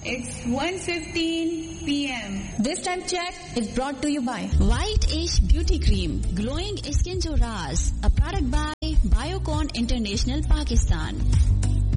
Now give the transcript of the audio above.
It's 1:15 p.m. This time check is brought to you by White Ash Beauty Cream, glowing skin to Ras, a product by Biocon International, Pakistan.